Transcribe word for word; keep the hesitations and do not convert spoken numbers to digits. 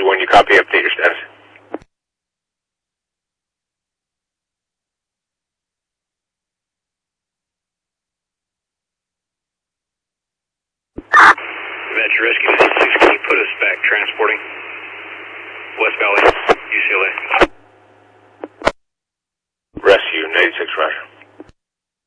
Roger one, you copy, update your status. Adventure Rescue ninety-six, can you put us back transporting? West Valley, U C L A. Rescue ninety-six, Roger.